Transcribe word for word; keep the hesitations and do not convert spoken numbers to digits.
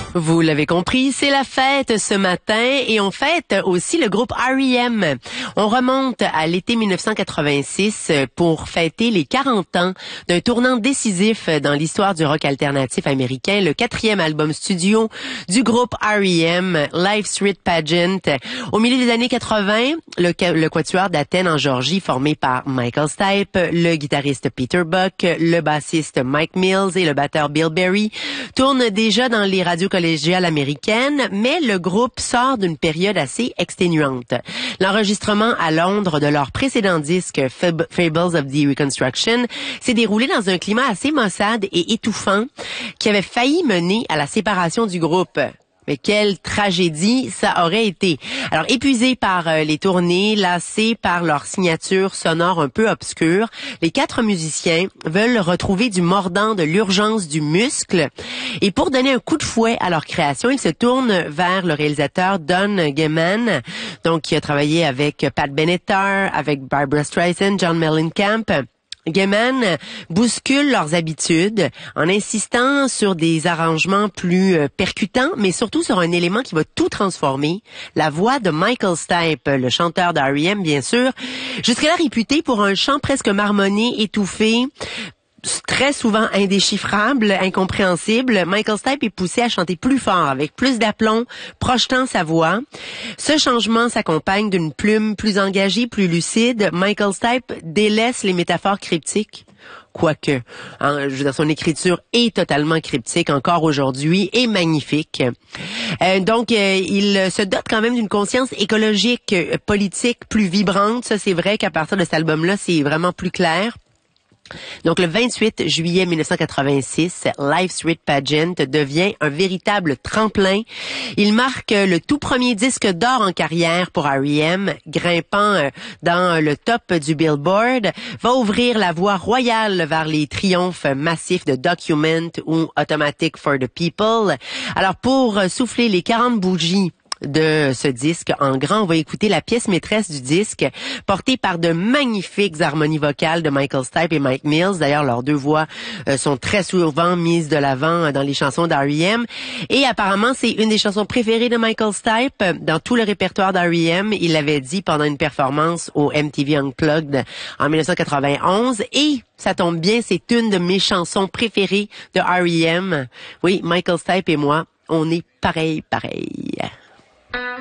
Vous l'avez compris, c'est la fête ce matin et on fête aussi le groupe R E M. On remonte à l'été mille neuf cent quatre-vingt-six pour fêter les quarante ans d'un tournant décisif dans l'histoire du rock alternatif américain, le quatrième album studio du groupe R E M, Life's Street Pageant. Au milieu des années quatre-vingts, le, le quatuor d'Athènes en Géorgie, formé par Michael Stipe, le guitariste Peter Buck, le bassiste Mike Mills et le batteur Bill Berry, tourne déjà dans les radios collégiales américaines, mais le groupe sort d'une période assez exténuante. L'enregistrement à Londres de leur précédent disque Fab- Fables of the Reconstruction s'est déroulé dans un climat assez maussade et étouffant qui avait failli mener à la séparation du groupe. Mais quelle tragédie ça aurait été. Alors, épuisés par euh, les tournées, lassés par leur signature sonore un peu obscure, les quatre musiciens veulent retrouver du mordant, de l'urgence, du muscle. Et pour donner un coup de fouet à leur création, ils se tournent vers le réalisateur Don Gehman, donc qui a travaillé avec Pat Benatar, avec Barbra Streisand, John Mellencamp. Gehman bouscule leurs habitudes en insistant sur des arrangements plus euh, percutants, mais surtout sur un élément qui va tout transformer, la voix de Michael Stipe, le chanteur de R E M bien sûr, jusqu'à-là réputé pour un chant presque marmonné, étouffé, très souvent indéchiffrable, incompréhensible. Michael Stipe est poussé à chanter plus fort, avec plus d'aplomb, projetant sa voix. Ce changement s'accompagne d'une plume plus engagée, plus lucide. Michael Stipe délaisse les métaphores cryptiques. Quoique, hein, je veux dire, son écriture est totalement cryptique encore aujourd'hui et magnifique. Euh, donc, euh, il se dote quand même d'une conscience écologique, euh, politique plus vibrante. Ça, c'est vrai qu'à partir de cet album-là, c'est vraiment plus clair. Donc, le vingt-huit juillet mille neuf cent quatre-vingt-six, Life's Street Pageant devient un véritable tremplin. Il marque le tout premier disque d'or en carrière pour R E M, grimpant dans le top du Billboard, va ouvrir la voie royale vers les triomphes massifs de Document ou Automatic for the People. Alors, pour souffler les quarante bougies de ce disque en grand, on va écouter la pièce maîtresse du disque, portée par de magnifiques harmonies vocales de Michael Stipe et Mike Mills. D'ailleurs, leurs deux voix euh, sont très souvent mises de l'avant dans les chansons d'R E M. Et apparemment, c'est une des chansons préférées de Michael Stipe dans tout le répertoire d'R E M. Il l'avait dit pendant une performance au M T V Unplugged en mille neuf cent quatre-vingt-onze. Et ça tombe bien, c'est une de mes chansons préférées de R E M. Oui, Michael Stipe et moi, on est pareil, pareil.